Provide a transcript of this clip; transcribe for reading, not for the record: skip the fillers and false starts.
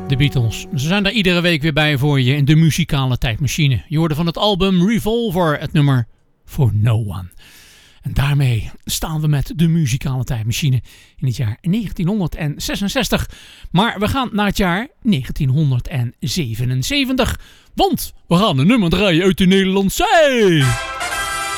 De Beatles. Ze zijn daar iedere week weer bij voor je in de muzikale tijdmachine. Je hoorde van het album Revolver het nummer For No One. En daarmee staan we met de muzikale tijdmachine in het jaar 1966. Maar we gaan naar het jaar 1977. Want we gaan een nummer draaien uit de Nederlandse zee.